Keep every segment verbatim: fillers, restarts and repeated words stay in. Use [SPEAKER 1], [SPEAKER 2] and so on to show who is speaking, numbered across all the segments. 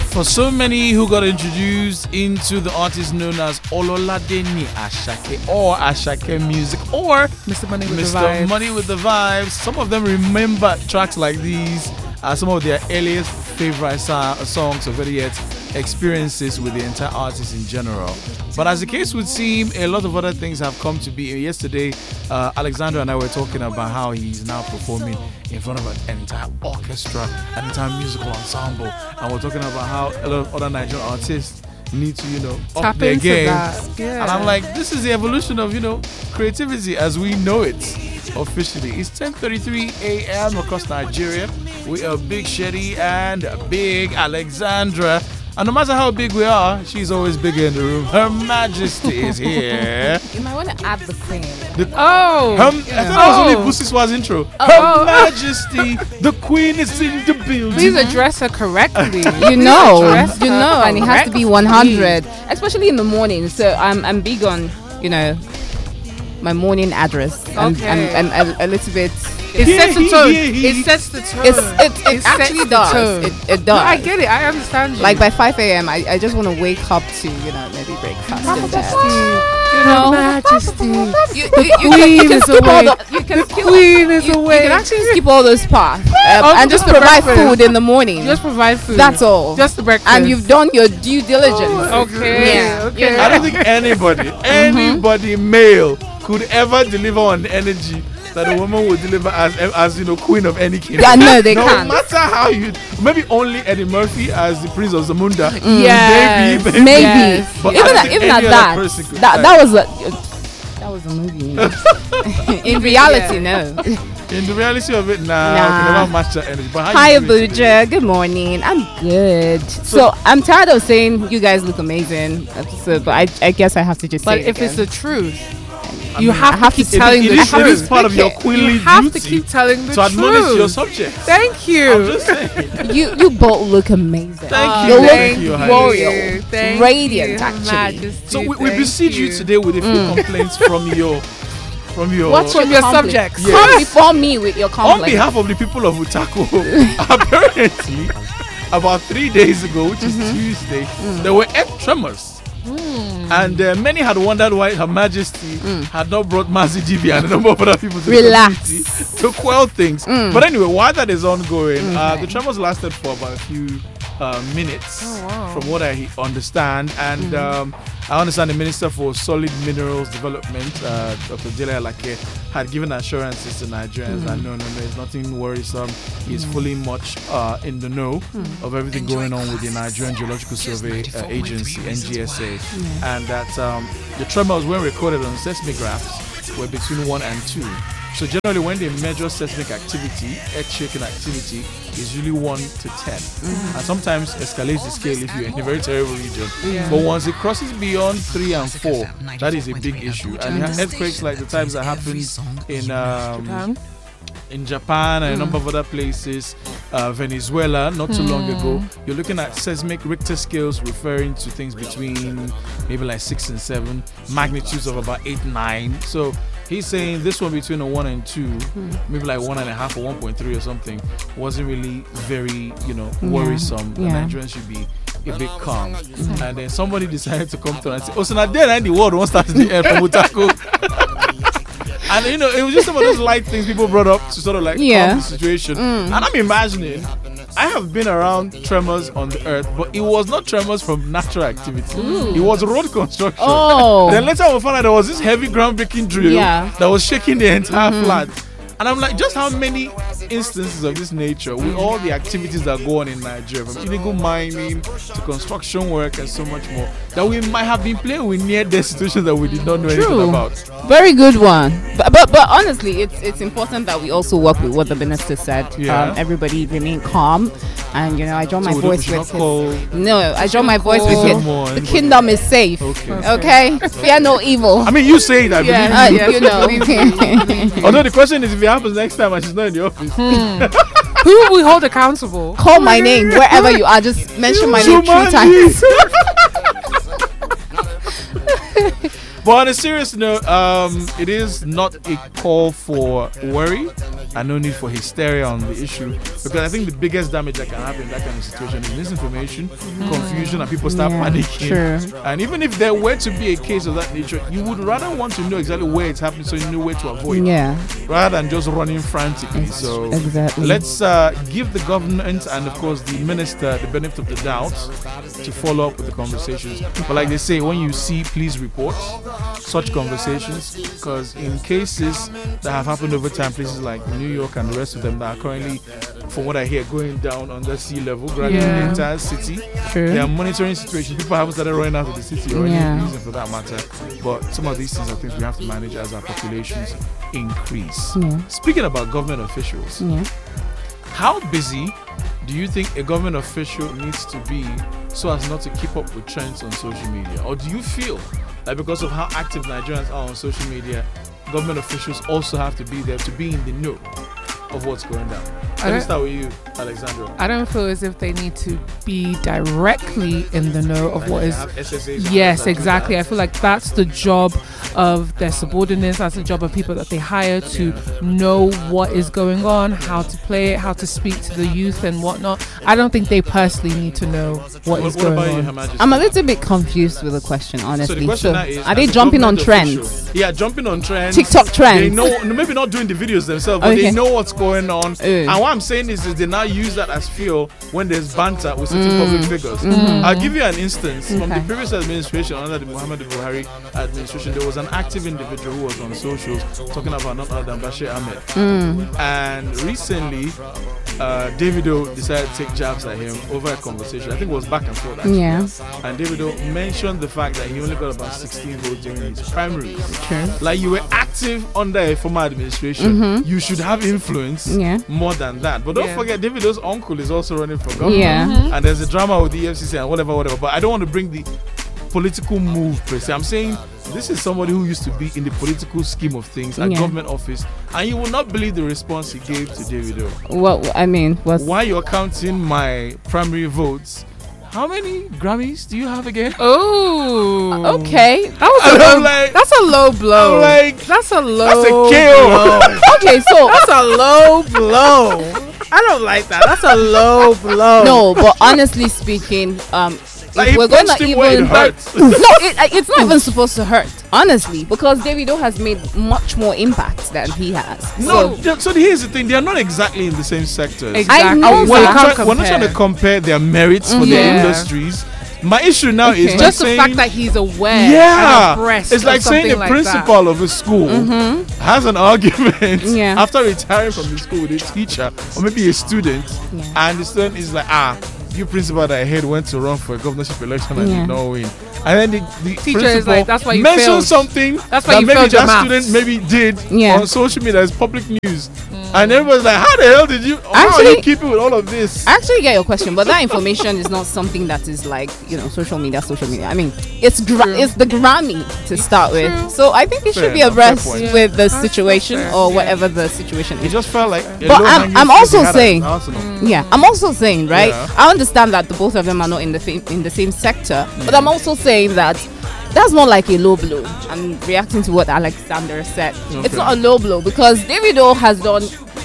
[SPEAKER 1] For so many who got introduced into the artist known as Ololadeni Ashake or Ashake Music or
[SPEAKER 2] Mister Money with
[SPEAKER 1] Mister
[SPEAKER 2] the Vibes.
[SPEAKER 1] Money with the Vibes, some of them remember tracks like these as some of their earliest favorite so- songs or better yet experiences with the entire artist in general. But as the case would seem, a lot of other things have come to be. Yesterday, uh, Alexandra and I were talking about how he's now performing in front of an entire orchestra, an entire musical ensemble, and we're talking about how a lot of other Nigerian artists need to, you know, up
[SPEAKER 2] Tap
[SPEAKER 1] their
[SPEAKER 2] into
[SPEAKER 1] game.
[SPEAKER 2] that. Yeah.
[SPEAKER 1] And I'm like, this is the evolution of, you know, creativity as we know it officially. It's ten thirty-three a.m. across Nigeria. We are Big Shetty and Big Alexandra. And no matter how big we are, she's always bigger in the room. Her Majesty is here.
[SPEAKER 3] You might want to add the queen.
[SPEAKER 1] The,
[SPEAKER 2] Oh,
[SPEAKER 1] her, I thought that was only
[SPEAKER 2] Oh.
[SPEAKER 1] Busiswa's intro. Her
[SPEAKER 2] Oh.
[SPEAKER 1] Majesty, the Queen is in the building.
[SPEAKER 2] please address her correctly.
[SPEAKER 3] You know,
[SPEAKER 2] Address
[SPEAKER 3] you
[SPEAKER 2] her
[SPEAKER 3] know, and it has to be
[SPEAKER 2] correctly.
[SPEAKER 3] one hundred, especially in the morning. So I'm I'm big on, you know, my morning address. I'm,
[SPEAKER 2] Okay.
[SPEAKER 3] I'm, I'm a, a little bit.
[SPEAKER 2] It
[SPEAKER 1] Yeah,
[SPEAKER 2] sets the
[SPEAKER 1] he-
[SPEAKER 2] tone.
[SPEAKER 1] yeah, he-
[SPEAKER 2] It sets the tone.
[SPEAKER 3] It's, it it
[SPEAKER 2] It sets
[SPEAKER 3] actually
[SPEAKER 2] the
[SPEAKER 3] does.
[SPEAKER 2] tone.
[SPEAKER 3] It, it does.
[SPEAKER 2] No, I get it. I understand you.
[SPEAKER 3] Like by five a.m., I, I just want to wake up to, you know, maybe breakfast in bed.
[SPEAKER 2] you
[SPEAKER 3] know,
[SPEAKER 2] Majesty.
[SPEAKER 3] You, you, you, you, can,
[SPEAKER 2] Queen
[SPEAKER 3] you can
[SPEAKER 2] is
[SPEAKER 3] skip all
[SPEAKER 2] awake.
[SPEAKER 3] the, you can skip,
[SPEAKER 2] Queen is
[SPEAKER 3] you, you
[SPEAKER 2] awake.
[SPEAKER 3] can actually skip all those parts um,
[SPEAKER 2] Oh,
[SPEAKER 3] and
[SPEAKER 2] just
[SPEAKER 3] just
[SPEAKER 2] the
[SPEAKER 3] provide
[SPEAKER 2] breakfast.
[SPEAKER 3] food in the morning.
[SPEAKER 2] Just provide food.
[SPEAKER 3] That's all.
[SPEAKER 2] Just the breakfast.
[SPEAKER 3] And you've done your due diligence.
[SPEAKER 2] Okay.
[SPEAKER 3] Yeah.
[SPEAKER 2] Okay.
[SPEAKER 1] I don't think anybody, anybody male could ever deliver on the energy that a woman would deliver as, as you know, queen of any kingdom.
[SPEAKER 3] Yeah, no, they
[SPEAKER 1] no
[SPEAKER 3] can't.
[SPEAKER 1] matter how you, maybe only Eddie Murphy as the Prince of Zamunda.
[SPEAKER 2] Yes.
[SPEAKER 1] Maybe, maybe.
[SPEAKER 3] Maybe.
[SPEAKER 2] Yes.
[SPEAKER 1] But I
[SPEAKER 3] Even
[SPEAKER 1] don't
[SPEAKER 3] at,
[SPEAKER 1] think
[SPEAKER 3] even
[SPEAKER 1] any
[SPEAKER 3] at
[SPEAKER 1] other
[SPEAKER 3] that,
[SPEAKER 1] person could
[SPEAKER 3] that
[SPEAKER 1] try.
[SPEAKER 3] that was a that was a movie. You know? In reality, no.
[SPEAKER 1] In the reality of it, nah,
[SPEAKER 3] Nah.
[SPEAKER 1] we can never match that energy. But how
[SPEAKER 3] Hi,
[SPEAKER 1] you doing today?
[SPEAKER 3] Abuja. Good morning. I'm good. So, I'm tired of saying you guys look amazing. So, but I, I guess I have to just
[SPEAKER 2] But
[SPEAKER 3] say it
[SPEAKER 2] if
[SPEAKER 3] again.
[SPEAKER 2] it's the truth,
[SPEAKER 1] I
[SPEAKER 2] you
[SPEAKER 1] mean,
[SPEAKER 2] have,
[SPEAKER 3] I have
[SPEAKER 2] to keep
[SPEAKER 3] to-
[SPEAKER 1] It,
[SPEAKER 2] telling
[SPEAKER 1] it,
[SPEAKER 2] the
[SPEAKER 1] is, it is
[SPEAKER 2] truth.
[SPEAKER 1] part of your
[SPEAKER 3] Okay.
[SPEAKER 1] queenly
[SPEAKER 2] You have
[SPEAKER 1] duty
[SPEAKER 2] to keep telling the
[SPEAKER 1] to admonish
[SPEAKER 2] truth.
[SPEAKER 1] your subjects.
[SPEAKER 2] Thank
[SPEAKER 1] I'm
[SPEAKER 2] you.
[SPEAKER 1] just saying.
[SPEAKER 3] you you both look amazing.
[SPEAKER 1] Thank
[SPEAKER 2] Oh,
[SPEAKER 1] you.
[SPEAKER 3] You look
[SPEAKER 1] Thank you, Heidi.
[SPEAKER 3] royal.
[SPEAKER 2] Thank
[SPEAKER 3] Radiant,
[SPEAKER 2] you, Her
[SPEAKER 3] actually.
[SPEAKER 2] Majesty,
[SPEAKER 1] So we, we
[SPEAKER 2] thank
[SPEAKER 1] beseech you. today with a few complaints from your, from your.
[SPEAKER 3] What's
[SPEAKER 2] From
[SPEAKER 3] your
[SPEAKER 2] your
[SPEAKER 3] compli-
[SPEAKER 2] subjects.
[SPEAKER 1] Yes.
[SPEAKER 3] Come before me with your
[SPEAKER 1] On
[SPEAKER 3] complaint.
[SPEAKER 1] behalf of the people of Utako, apparently, about three days ago, which is Tuesday, there were earth tremors. And uh, many had wondered why Her Majesty had not brought Mazi G B and a number of other people to
[SPEAKER 3] Relax.
[SPEAKER 1] the community to quell things. But anyway, while that is ongoing, uh, the tremors lasted for about a few uh, minutes,
[SPEAKER 2] Oh, wow.
[SPEAKER 1] from what I understand. And um, I understand the Minister for Solid Minerals Development, uh, Doctor Dele Alake, had given assurances to Nigerians that no, no, no, it's nothing worrisome. He's fully much uh, in the know of everything going on with the Nigerian Geological Survey uh, Agency, N G S A, and that um, the tremors, when recorded on seismographs, were between one and two. So generally, when they measure seismic activity, earth-shaking activity, is usually one to ten, and sometimes escalates the scale if you're in a very terrible region.
[SPEAKER 2] Yeah.
[SPEAKER 1] But once it crosses beyond three and four, that is a big issue. And you have earthquakes like the times that happened in um,
[SPEAKER 2] Japan?
[SPEAKER 1] in Japan and a number of other places, uh, Venezuela, not too long ago. You're looking at seismic Richter scales referring to things between maybe like six and seven, magnitudes of about eight, nine. So he's saying this one between a one and two, maybe like one and a half or one point three or something, wasn't really very, you know, worrisome. The
[SPEAKER 3] Yeah.
[SPEAKER 1] Nigerians should be a bit calm. And then somebody decided to come through and say, oh, so now there and the world won't start in the air from Utako. And you know, it was just some of those light things people brought up to sort of like
[SPEAKER 3] Yeah.
[SPEAKER 1] calm the situation. And I'm imagining, I have been around tremors on the earth, but it was not tremors from natural activity. It was road construction.
[SPEAKER 3] Oh.
[SPEAKER 1] Then later we found out there was this heavy groundbreaking drill
[SPEAKER 3] Yeah.
[SPEAKER 1] that was shaking the entire flat. And I'm like, just how many instances of this nature with all the activities that go on in Nigeria, from illegal mining to construction work and so much more, that we might have been playing with near-death situations that we did not know anything
[SPEAKER 3] True.
[SPEAKER 1] about.
[SPEAKER 3] Very good one. But, but but honestly, it's it's important that we also work with what the minister said.
[SPEAKER 1] Yeah.
[SPEAKER 3] Um, everybody remain calm, and you know, I join my
[SPEAKER 1] So we don't- we
[SPEAKER 3] voice
[SPEAKER 1] should
[SPEAKER 3] with
[SPEAKER 1] not call
[SPEAKER 3] his, no, I join my voice with his,
[SPEAKER 1] someone,
[SPEAKER 3] the
[SPEAKER 1] but-
[SPEAKER 3] kingdom is safe.
[SPEAKER 1] Okay.
[SPEAKER 3] Okay, fear no evil.
[SPEAKER 1] I mean, you say it, I believe
[SPEAKER 2] Yeah.
[SPEAKER 3] Uh,
[SPEAKER 1] you.
[SPEAKER 2] Yes,
[SPEAKER 3] you know.
[SPEAKER 2] believe you.
[SPEAKER 1] Although the question is if it happens next time and she's not in the office.
[SPEAKER 2] Who will we hold accountable?
[SPEAKER 3] Call my name wherever you are. Just mention my name three times.
[SPEAKER 1] But on a serious note, um, it is not a call for worry. and no need for hysteria on the issue, because I think the biggest damage that can happen in that kind of situation is misinformation, confusion, and people start
[SPEAKER 3] Yeah,
[SPEAKER 1] panicking.
[SPEAKER 3] true.
[SPEAKER 1] And even if there were to be a case of that nature, you would rather want to know exactly where it's happening so you know where to avoid,
[SPEAKER 3] Yeah,
[SPEAKER 1] rather than just running frantically.
[SPEAKER 3] Ex-
[SPEAKER 1] So
[SPEAKER 3] exactly.
[SPEAKER 1] let's uh, give the government and of course the minister the benefit of the doubt to follow up with the conversations. But like they say, when you see, please report such conversations, because in cases that have happened over time, places like New York and the rest of them that are currently, from what I hear, going down under sea level, gradually
[SPEAKER 2] Yeah.
[SPEAKER 1] the entire city.
[SPEAKER 3] true.
[SPEAKER 1] They are monitoring situation. People haven't started running out of the city or any
[SPEAKER 3] Yeah.
[SPEAKER 1] reason for that matter. But some of these things are things we have to manage as our populations increase.
[SPEAKER 3] Yeah.
[SPEAKER 1] Speaking about government officials,
[SPEAKER 3] Yeah.
[SPEAKER 1] how busy do you think a government official needs to be so as not to keep up with trends on social media? Or do you feel that because of how active Nigerians are on social media, government officials also have to be there to be in the know of what's going down?
[SPEAKER 2] I
[SPEAKER 1] Let me
[SPEAKER 2] don't-
[SPEAKER 1] start with you, Alexandra.
[SPEAKER 2] I don't feel as if they need to be directly in the know of
[SPEAKER 1] Like
[SPEAKER 2] what
[SPEAKER 1] they
[SPEAKER 2] is.
[SPEAKER 1] have S S As
[SPEAKER 2] Yes,
[SPEAKER 1] that do
[SPEAKER 2] exactly. I
[SPEAKER 1] that.
[SPEAKER 2] feel like that's the job of their subordinates. That's the job of people that they hire to know what is going on, how to play it, how to speak to the youth and whatnot. I don't think they personally need to know what
[SPEAKER 1] What,
[SPEAKER 2] is
[SPEAKER 1] what
[SPEAKER 2] going
[SPEAKER 1] about you,
[SPEAKER 2] on.
[SPEAKER 1] Her Majesty?
[SPEAKER 3] I'm a little bit confused with the question,
[SPEAKER 1] So
[SPEAKER 3] honestly.
[SPEAKER 1] the question
[SPEAKER 3] So,
[SPEAKER 1] now is,
[SPEAKER 3] are they
[SPEAKER 1] as a
[SPEAKER 3] jumping on
[SPEAKER 1] government
[SPEAKER 3] trends?
[SPEAKER 1] official- Yeah, jumping on trends.
[SPEAKER 3] TikTok trends.
[SPEAKER 1] They know, no, maybe not doing the videos themselves, but
[SPEAKER 3] Okay.
[SPEAKER 1] they know what's going on.
[SPEAKER 3] Uh.
[SPEAKER 1] And what I'm saying is, is they now use that as fuel when there's banter with certain
[SPEAKER 3] Mm.
[SPEAKER 1] public figures.
[SPEAKER 3] Mhm.
[SPEAKER 1] I'll give you an instance. From the
[SPEAKER 3] Okay.
[SPEAKER 1] previous administration, under the Muhammadu Buhari administration, there was an active individual who was on socials talking about none other than Bashir Ahmed.
[SPEAKER 3] Mm.
[SPEAKER 1] And recently, uh, Davido decided to take jabs at him over a conversation. I think it was back and forth, actually.
[SPEAKER 3] Yeah,
[SPEAKER 1] And Davido mentioned the fact that he only got about sixteen votes during his primaries.
[SPEAKER 3] true.
[SPEAKER 1] Like, you were active under a former administration,
[SPEAKER 3] Mhm.
[SPEAKER 1] you should have influence
[SPEAKER 3] Yeah.
[SPEAKER 1] more than that. But don't
[SPEAKER 2] Yeah.
[SPEAKER 1] forget, Davido's uncle is also running for governor.
[SPEAKER 3] Yeah.
[SPEAKER 2] Mhm.
[SPEAKER 1] And there's a drama with the E F C C and whatever, whatever. But I don't want to bring the political move per se. I'm saying this is somebody who used to be in the political scheme of things at
[SPEAKER 3] Yeah.
[SPEAKER 1] government office, and you will not believe the response he gave to Davido.
[SPEAKER 3] What I mean was
[SPEAKER 1] While you're counting my primary votes, how many Grammys do you have again?
[SPEAKER 2] Oh,
[SPEAKER 3] okay.
[SPEAKER 2] That was a
[SPEAKER 1] And I'm
[SPEAKER 2] low,
[SPEAKER 1] like-
[SPEAKER 2] that's a low blow.
[SPEAKER 1] I'm like,
[SPEAKER 2] that's a low.
[SPEAKER 1] that's a K O.
[SPEAKER 3] Okay, so
[SPEAKER 2] That's a low blow. I don't like that. That's a low blow.
[SPEAKER 3] no, but honestly speaking, um,
[SPEAKER 1] Like,
[SPEAKER 3] if
[SPEAKER 1] he
[SPEAKER 3] we're gonna
[SPEAKER 1] punched him where it
[SPEAKER 3] even
[SPEAKER 1] hurts.
[SPEAKER 3] no, it, uh, it's not even supposed to hurt, honestly, because Davido has made much more impact than he has.
[SPEAKER 1] No,
[SPEAKER 3] So,
[SPEAKER 1] yeah, so here's the thing: they are not exactly in the same sectors.
[SPEAKER 2] Exactly.
[SPEAKER 3] I know
[SPEAKER 1] We're,
[SPEAKER 3] that.
[SPEAKER 1] not
[SPEAKER 2] can't
[SPEAKER 1] try- we're not trying to compare their merits for their
[SPEAKER 2] Yeah.
[SPEAKER 1] industries. My issue now
[SPEAKER 3] Okay.
[SPEAKER 1] is like
[SPEAKER 2] Just the
[SPEAKER 1] saying,
[SPEAKER 2] fact that he's aware
[SPEAKER 1] yeah,
[SPEAKER 2] and abreast
[SPEAKER 1] it's like
[SPEAKER 2] of
[SPEAKER 1] saying
[SPEAKER 2] something
[SPEAKER 1] a
[SPEAKER 2] like
[SPEAKER 1] principal of a school
[SPEAKER 3] Mhm.
[SPEAKER 1] has an argument
[SPEAKER 3] Yeah.
[SPEAKER 1] after retiring from the school with a teacher or maybe a student,
[SPEAKER 3] Yeah.
[SPEAKER 1] and the student is like, ah, you principal that I heard went to run for a governorship election and
[SPEAKER 3] Yeah.
[SPEAKER 1] did not win. And then the, the
[SPEAKER 2] Teacher is
[SPEAKER 1] principal
[SPEAKER 2] like, "That's why you
[SPEAKER 1] mentioned
[SPEAKER 2] failed.
[SPEAKER 1] something
[SPEAKER 2] That's why
[SPEAKER 1] that
[SPEAKER 2] you
[SPEAKER 1] maybe
[SPEAKER 2] failed your
[SPEAKER 1] that
[SPEAKER 2] maths."
[SPEAKER 1] student maybe did
[SPEAKER 3] Yeah.
[SPEAKER 1] on social media as public news. And everyone's like, how the hell did you, how are
[SPEAKER 3] Actually-
[SPEAKER 1] you keeping with all of this?
[SPEAKER 3] I actually get your question, but that information is not something that is like, you know, social media, social media. I mean, it's gra-
[SPEAKER 2] True.
[SPEAKER 3] it's the Grammy to start with.
[SPEAKER 2] True.
[SPEAKER 3] So I think it
[SPEAKER 1] Fair
[SPEAKER 3] should be
[SPEAKER 1] enough, fair
[SPEAKER 3] abreast
[SPEAKER 1] point.
[SPEAKER 2] Yeah.
[SPEAKER 3] with the
[SPEAKER 2] That's-
[SPEAKER 3] situation
[SPEAKER 2] that's fair.
[SPEAKER 3] or
[SPEAKER 2] Yeah.
[SPEAKER 3] whatever the situation
[SPEAKER 1] It
[SPEAKER 3] is.
[SPEAKER 1] just felt like a
[SPEAKER 3] But I'm-
[SPEAKER 1] low-hanging
[SPEAKER 3] I'm
[SPEAKER 1] fruit
[SPEAKER 3] also
[SPEAKER 1] they had at
[SPEAKER 3] saying-
[SPEAKER 1] Arsenal.
[SPEAKER 3] Yeah, I'm also saying, right?
[SPEAKER 1] Yeah.
[SPEAKER 3] I understand that the both of them are not in the fam- in the same sector, but I'm also saying that that's not like a low blow. I'm reacting to what Alexander said. It's
[SPEAKER 1] Okay.
[SPEAKER 3] not a low blow because Davido has done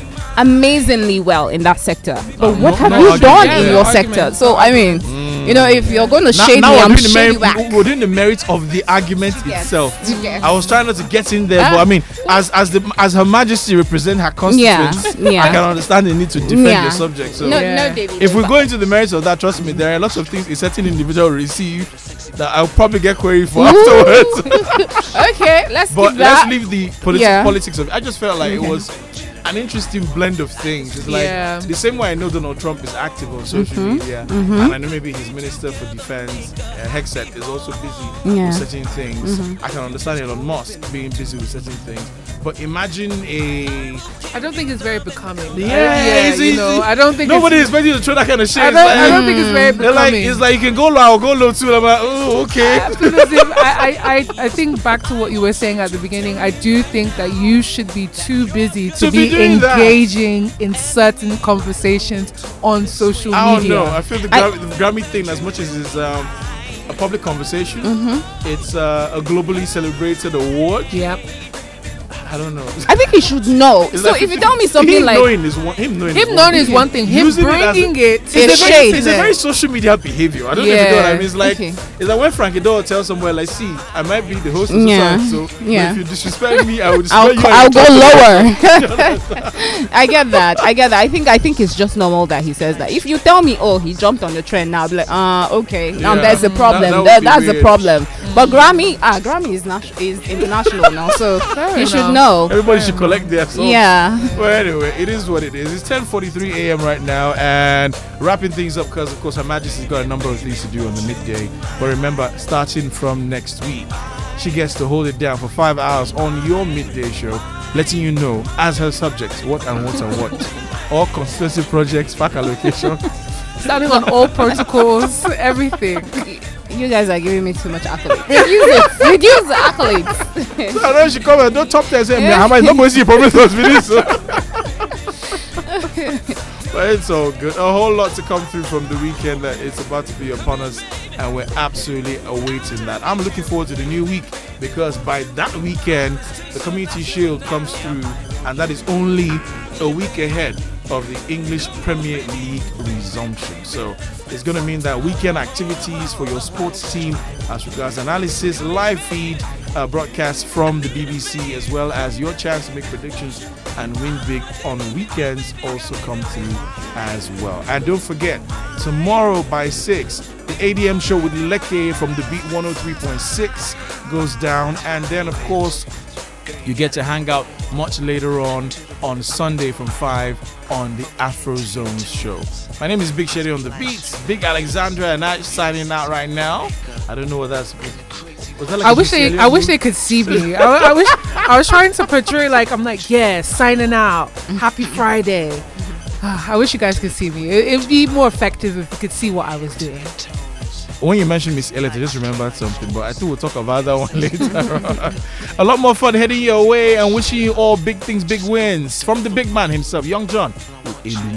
[SPEAKER 3] amazingly well in that sector. But
[SPEAKER 1] Um,
[SPEAKER 3] what
[SPEAKER 1] no-
[SPEAKER 3] have
[SPEAKER 1] no
[SPEAKER 3] you
[SPEAKER 1] argument
[SPEAKER 3] done
[SPEAKER 1] there.
[SPEAKER 3] in
[SPEAKER 2] Yeah,
[SPEAKER 3] your
[SPEAKER 2] argument.
[SPEAKER 3] sector? So I mean, you know, if you're going to
[SPEAKER 1] Now,
[SPEAKER 3] shade
[SPEAKER 1] now
[SPEAKER 3] me,
[SPEAKER 1] we're
[SPEAKER 3] I'm
[SPEAKER 1] doing, the
[SPEAKER 3] shade you
[SPEAKER 1] mer-
[SPEAKER 3] back.
[SPEAKER 1] we're doing the merits of the argument
[SPEAKER 3] Yes.
[SPEAKER 1] itself.
[SPEAKER 3] Yes.
[SPEAKER 1] I was trying not to get in there,
[SPEAKER 3] Ah.
[SPEAKER 1] but I mean, as as the as Her Majesty represent her constituents,
[SPEAKER 3] Yeah, yeah.
[SPEAKER 1] I can understand the need to defend
[SPEAKER 3] Yeah.
[SPEAKER 1] your subject. So
[SPEAKER 3] No,
[SPEAKER 2] Yeah.
[SPEAKER 3] no, Davido.
[SPEAKER 1] if we
[SPEAKER 3] but-
[SPEAKER 1] go into the merits of that, trust me, there are lots of things a certain individual will receive that I'll probably get query for
[SPEAKER 3] Ooh.
[SPEAKER 1] afterwards.
[SPEAKER 3] okay, let's
[SPEAKER 1] But
[SPEAKER 3] keep
[SPEAKER 1] let's
[SPEAKER 3] that.
[SPEAKER 1] leave the politi-
[SPEAKER 3] Yeah.
[SPEAKER 1] politics of it. I just felt like
[SPEAKER 3] Okay.
[SPEAKER 1] it was an interesting blend of things. It's like
[SPEAKER 2] Yeah.
[SPEAKER 1] the same way I know Donald Trump is active on social
[SPEAKER 3] Mhm,
[SPEAKER 1] media,
[SPEAKER 3] mhm.
[SPEAKER 1] and I know maybe his Minister for Defense, uh, Hexet, is also busy
[SPEAKER 3] Yeah.
[SPEAKER 1] with certain things.
[SPEAKER 3] Mhm.
[SPEAKER 1] I can understand Elon Musk being busy with certain things. But imagine a
[SPEAKER 2] I don't think it's very becoming.
[SPEAKER 1] Yeah,
[SPEAKER 2] yeah
[SPEAKER 1] it's
[SPEAKER 2] you
[SPEAKER 1] easy.
[SPEAKER 2] know, I don't think
[SPEAKER 1] nobody
[SPEAKER 2] it's,
[SPEAKER 1] expects you to throw that kind of shit.
[SPEAKER 2] I
[SPEAKER 1] It's
[SPEAKER 2] don't,
[SPEAKER 1] like,
[SPEAKER 2] I don't think it's very
[SPEAKER 1] they're like,
[SPEAKER 2] becoming.
[SPEAKER 1] it's like you can go low, I'll go low too. I'm like, oh, okay.
[SPEAKER 2] I feel as if- I, I, I, I think back to what you were saying at the beginning. I do think that you should be too busy to,
[SPEAKER 1] To be
[SPEAKER 2] be,
[SPEAKER 1] doing that.
[SPEAKER 2] engaging in certain conversations on social
[SPEAKER 1] I don't
[SPEAKER 2] media.
[SPEAKER 1] know. I feel the,
[SPEAKER 3] I-
[SPEAKER 1] Gra- the Grammy thing, as much as it's um, a public conversation,
[SPEAKER 3] Mhm.
[SPEAKER 1] it's uh, a globally celebrated award.
[SPEAKER 2] Yep.
[SPEAKER 1] I don't know.
[SPEAKER 3] I think he should know.
[SPEAKER 1] It's
[SPEAKER 3] So
[SPEAKER 1] like
[SPEAKER 3] if you
[SPEAKER 1] fifty
[SPEAKER 3] tell me something
[SPEAKER 1] him
[SPEAKER 3] like
[SPEAKER 1] knowing is one, him knowing,
[SPEAKER 2] Him
[SPEAKER 1] is
[SPEAKER 2] knowing
[SPEAKER 1] one
[SPEAKER 2] is
[SPEAKER 1] thing.
[SPEAKER 2] one thing. Him
[SPEAKER 1] Using it as a-
[SPEAKER 2] bringing it
[SPEAKER 1] It's
[SPEAKER 2] is
[SPEAKER 1] a, very,
[SPEAKER 2] shade.
[SPEAKER 1] it's a very social media behavior. I don't know if you know what I mean. It's like
[SPEAKER 3] Yeah, okay.
[SPEAKER 1] it's like when Frankie Dole tells somewhere like, "See, I might be the host of
[SPEAKER 3] Yeah,
[SPEAKER 1] so so
[SPEAKER 3] yeah.
[SPEAKER 1] but if you disrespect me, I will
[SPEAKER 3] I'll,
[SPEAKER 1] disrespect you."
[SPEAKER 3] co-
[SPEAKER 1] and
[SPEAKER 3] I'll
[SPEAKER 1] you
[SPEAKER 3] go
[SPEAKER 1] talk to
[SPEAKER 3] lower. I get that. I get that. I think I think it's just normal that he says that. If you tell me, oh, he jumped on the trend now, I'll be like, ah, uh, okay. Now
[SPEAKER 1] Yeah.
[SPEAKER 3] there's a problem.
[SPEAKER 1] That- that would
[SPEAKER 3] There-
[SPEAKER 1] be
[SPEAKER 3] that's the
[SPEAKER 1] weird.
[SPEAKER 3] problem. But Grammy, ah, Grammy is nat- is international now, so
[SPEAKER 2] Fair
[SPEAKER 3] you should
[SPEAKER 2] enough.
[SPEAKER 3] know.
[SPEAKER 1] Everybody should collect their songs.
[SPEAKER 3] Yeah.
[SPEAKER 1] Well, anyway, it is what it is. It's ten forty-three a.m. right now, and wrapping things up because, of course, Her Majesty's got a number of things to do on the midday. But remember, starting from next week, she gets to hold it down for five hours on your midday show, letting you know, as her subjects, what and what and what. All constituency projects, fact allocation.
[SPEAKER 2] Standing on all protocols, everything.
[SPEAKER 3] You guys are giving me too much accolades. Reduce it. Reduce the accolades.
[SPEAKER 1] So I know she come and don't top ten and say, "Man, how am I not going to see promise us with this?" But it's all good. A whole lot to come through from the weekend that it's about to be upon us, and we're absolutely awaiting that. I'm looking forward to the new week because by that weekend, the Community Shield comes through, and that is only a week ahead of the English Premier League resumption. So it's going to mean that weekend activities for your sports team as regards analysis, live feed, uh, broadcast from the B B C, as well as your chance to make predictions and win big on weekends also come through as well. And don't forget, tomorrow by six, the A D M show with Leke from the Beat one oh three point six goes down. And then, of course, you get to hang out much later on on Sunday from five on the Afro Zones show. My name is Big Shetty on the Beats. Big Alexandra and I signing out right now. I don't know what that's supposed to was that like
[SPEAKER 2] I
[SPEAKER 1] a
[SPEAKER 2] wish they,
[SPEAKER 1] Big
[SPEAKER 2] I
[SPEAKER 1] Shetty
[SPEAKER 2] wish they could see me. I, I wish I was trying to portray like I'm like, yeah, signing out. Happy Friday. I wish you guys could see me. It, it'd be more effective if you could see what I was doing.
[SPEAKER 1] When you mentioned Miss Elliot, I just remembered something, but I think we'll talk about that one later. A lot more fun heading your way and wishing you all big things, big wins from the big man himself, Young John.